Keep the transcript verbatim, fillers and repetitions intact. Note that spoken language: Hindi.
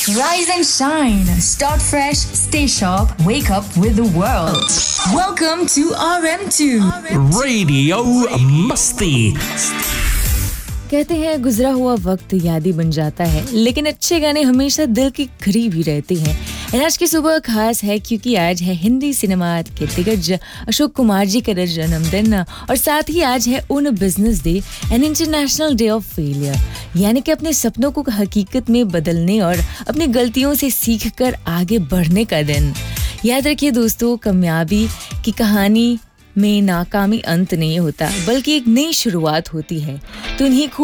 Rise and shine. Start fresh, stay sharp, wake up with the world. Welcome to R M two. Radio मस्ती। कहते हैं गुजरा हुआ वक्त यादें बन जाता है, लेकिन अच्छे गाने हमेशा दिल के करीब ही रहते हैं। और आज की सुबह खास है क्योंकि आज है हिंदी सिनेमा के दिग्गज अशोक कुमार जी का जन्मदिन और साथ ही आज है उन business day and international day of failure, यानी कि अपने सपनों को हकीकत में बदलने और अपनी गलतियों से सीखकर आगे बढ़ने का दिन। याद रखिए दोस्तों, कामयाबी की कहानी में नाकामी अंत नहीं होता, बल्कि एक नई शुरुआत होती है। तो इन्हीं